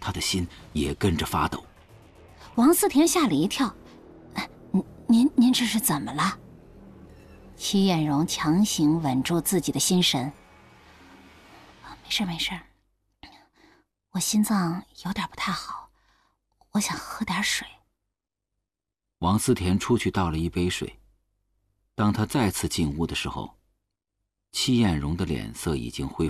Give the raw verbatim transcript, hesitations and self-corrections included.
他的心也跟着发抖。 王思田吓了一跳：“您您您这是怎么了？”戚艳荣强行稳住自己的心神：“没事没事，我心脏有点不太好，我想喝点水。” 王思田出去倒了一杯水。当他再次进屋的时候，戚艳荣的脸色已经恢复